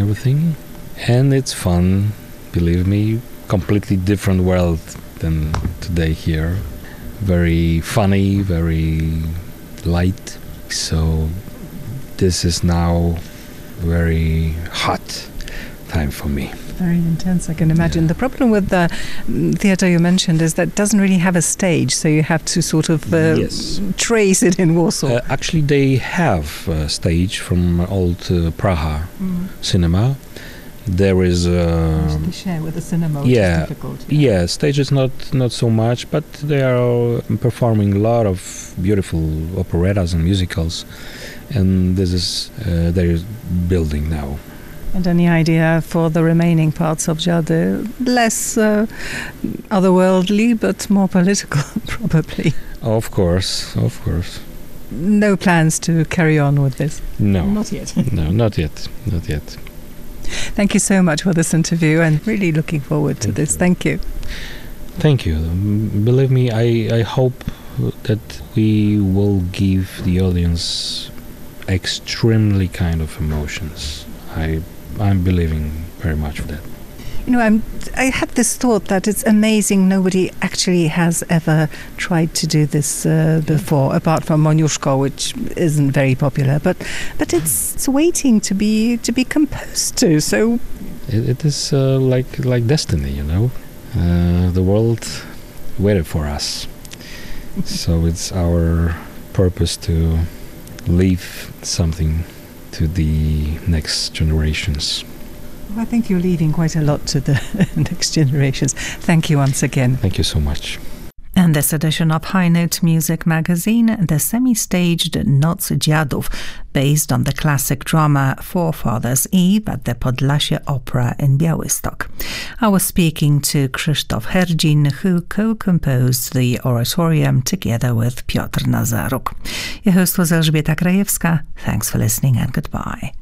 everything. And it's fun, believe me, completely different world than today here. Very funny, very light. So this is now very hot time for me. Very intense, I can imagine. The problem with the theatre you mentioned is that it doesn't really have a stage, so you have to sort of trace it in Warsaw. Actually, they have a stage from old Praha cinema. There is Usually share with the cinema, which is difficult. Yeah, stage is not so much, but they are performing a lot of beautiful operettas and musicals, and this is their building now. And any idea for the remaining parts of Dziady? Less otherworldly, but more political, probably. Of course. No plans to carry on with this? No. Not yet. No, not yet. Thank you so much for this interview, and really looking forward to this. Thank you. Thank you. Believe me, I hope that we will give the audience extremely kind of emotions. I'm believing very much of that. You know, I had this thought that it's amazing nobody actually has ever tried to do this before, apart from Moniuszko, which isn't very popular. But it's waiting to be composed to. So it is like destiny, you know. The world waited for us, so it's our purpose to leave something to the next generations. Well, I think you're leaving quite a lot to the next generations. Thank you once again. Thank you so much. In this edition of High Note Music magazine, the semi-staged Noc Dziadów, based on the classic drama Forefathers' Eve at the Podlasie Opera in Białystok. I was speaking to Krzysztof Herdzin, who co-composed the oratorium together with Piotr Nazaruk. Your host was Elżbieta Krajewska. Thanks for listening and goodbye.